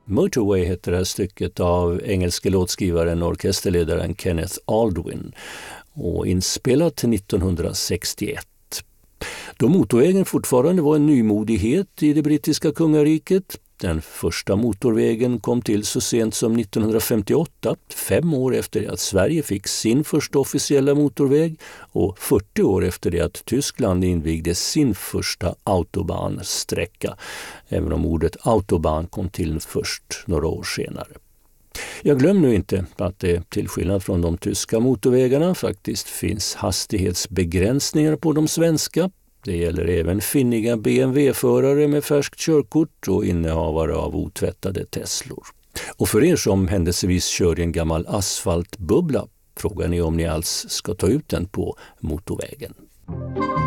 Motorway heter det här stycket av engelske låtskrivaren och orkesterledaren Kenneth Aldwin och inspelat 1961. Då motorvägen fortfarande var en nymodighet i det brittiska kungariket. Den första motorvägen kom till så sent som 1958, 5 år efter det att Sverige fick sin första officiella motorväg och 40 år efter det att Tyskland invigde sin första autobahnsträcka, även om ordet autobahn kom till först några år senare. Jag glömmer nu inte att det till skillnad från de tyska motorvägarna faktiskt finns hastighetsbegränsningar på de svenska. Det gäller även finniga BMW-förare med färskt körkort och innehavare av otvättade Teslor. Och för er som händelsevis kör i en gammal asfaltbubbla, frågar ni om ni alls ska ta ut den på motorvägen.